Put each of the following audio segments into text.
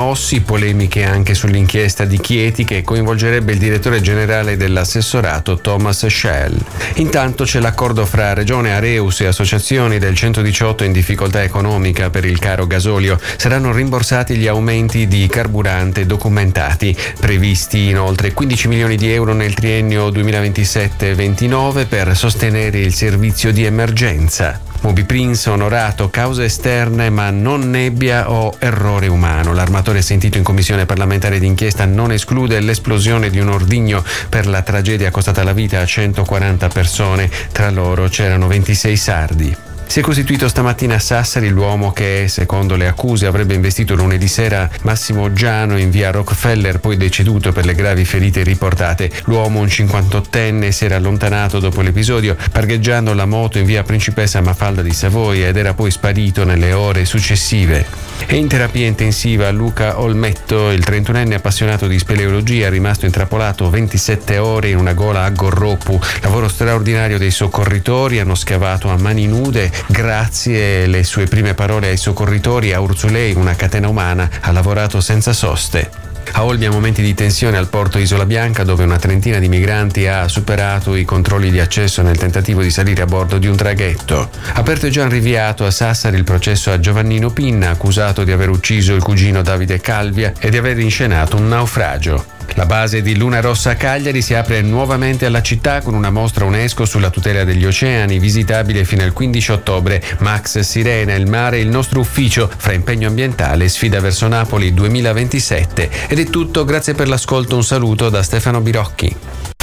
rimossi, polemiche anche sull'inchiesta di Chieti che coinvolgerebbe il direttore generale dell'assessorato Thomas Schell. Intanto c'è l'accordo fra Regione Areus e associazioni del 118 in difficoltà economica per il caro gasolio. Saranno rimborsati gli aumenti di carburante documentati, previsti inoltre 15 milioni di euro nel triennio 2027-29 per sostenere il servizio di emergenza. Moby Prince onorato, cause esterne ma non nebbia o errore umano. L'armatore sentito in commissione parlamentare d'inchiesta non esclude l'esplosione di un ordigno per la tragedia costata la vita a 140 persone, tra loro c'erano 26 sardi. Si è costituito stamattina a Sassari l'uomo che, secondo le accuse, avrebbe investito lunedì sera Massimo Giano in via Rockefeller, poi deceduto per le gravi ferite riportate. L'uomo, un 58enne, si era allontanato dopo l'episodio parcheggiando la moto in via Principessa Mafalda di Savoia ed era poi sparito nelle ore successive. È in terapia intensiva Luca Olmetto, il 31enne appassionato di speleologia, rimasto intrappolato 27 ore in una gola a Gorropu. Lavoro straordinario dei soccorritori, hanno scavato a mani nude. Grazie alle sue prime parole ai soccorritori, a Urzulei, una catena umana, ha lavorato senza soste. A Olbia momenti di tensione al porto Isola Bianca, dove una trentina di migranti ha superato i controlli di accesso nel tentativo di salire a bordo di un traghetto. Aperto e già rinviato a Sassari il processo a Giovannino Pinna, accusato di aver ucciso il cugino Davide Calvia e di aver inscenato un naufragio. La base di Luna Rossa a Cagliari si apre nuovamente alla città con una mostra UNESCO sulla tutela degli oceani, visitabile fino al 15 ottobre. Max Sirena, il mare, il nostro ufficio, fra impegno ambientale e sfida verso Napoli 2027. Ed è tutto, grazie per l'ascolto, un saluto da Stefano Birocchi.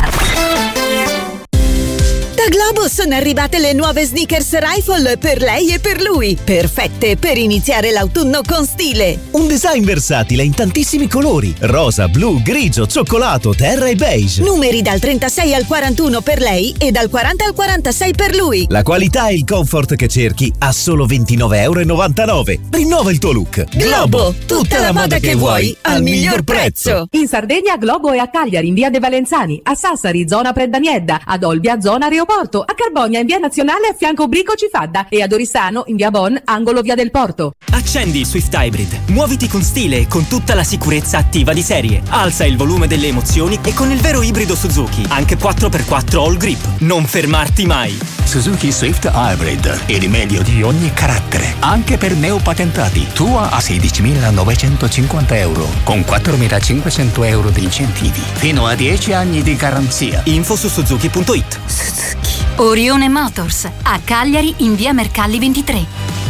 Da Globo sono arrivate le nuove sneakers Rifle per lei e per lui, perfette per iniziare l'autunno con stile. Un design versatile in tantissimi colori: rosa, blu, grigio, cioccolato, terra e beige. Numeri dal 36 al 41 per lei e dal 40 al 46 per lui. La qualità e il comfort che cerchi a solo €29,99. Rinnova il tuo look. Globo, tutta la moda che vuoi al miglior prezzo. In Sardegna Globo è a Cagliari in via De Valenzani, a Sassari zona Preddaniedda, ad Olbia zona Aeroporto, a Carbonia in via Nazionale a fianco Brico Cifadda e ad Oristano in via Bon, angolo via del Porto. Accendi il Swift Hybrid, muoviti con stile e con tutta la sicurezza attiva di serie. Alza il volume delle emozioni e con il vero ibrido Suzuki, anche 4x4 all grip. Non fermarti mai. Suzuki Swift Hybrid, il rimedio di ogni carattere, anche per neopatentati. Tua a €16.950 con €4.500 di incentivi, fino a 10 anni di garanzia. Info su suzuki.it. Suzuki. Orione Motors, a Cagliari in via Mercalli 23.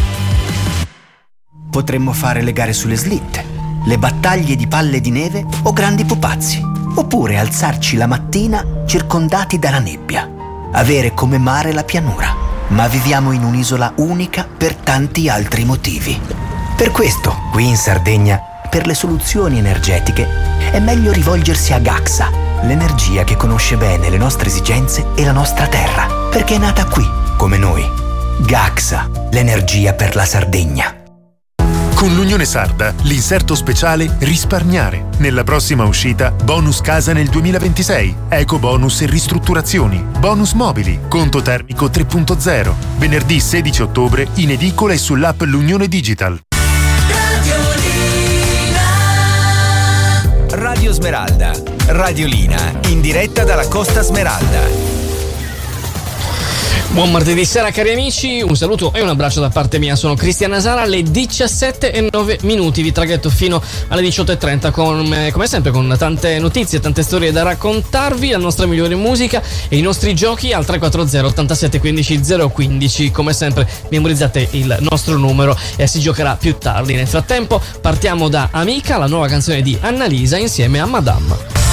Potremmo fare le gare sulle slitte, le battaglie di palle di neve o grandi pupazzi, oppure alzarci la mattina circondati dalla nebbia, avere come mare la pianura. Ma viviamo in un'isola unica per tanti altri motivi. Per questo, qui in Sardegna, per le soluzioni energetiche, è meglio rivolgersi a Gaxa, l'energia che conosce bene le nostre esigenze e la nostra terra, perché è nata qui, come noi. Gaxa, l'energia per la Sardegna. Con l'Unione Sarda, l'inserto speciale Risparmiare. Nella prossima uscita, bonus casa nel 2026, eco bonus e ristrutturazioni, bonus mobili, conto termico 3.0. Venerdì 16 ottobre in edicola e sull'app L'Unione Digital. Radio Smeralda, Radiolina, in diretta dalla Costa Smeralda. Buon martedì sera cari amici, un saluto e un abbraccio da parte mia, sono Cristian Nasara, alle 17:09 vi traghetto fino alle 18:30 come sempre con tante notizie, tante storie da raccontarvi, la nostra migliore musica e i nostri giochi al 340 87 15 015, come sempre memorizzate il nostro numero e si giocherà più tardi. Nel frattempo partiamo da Amica, la nuova canzone di Annalisa insieme a Madame.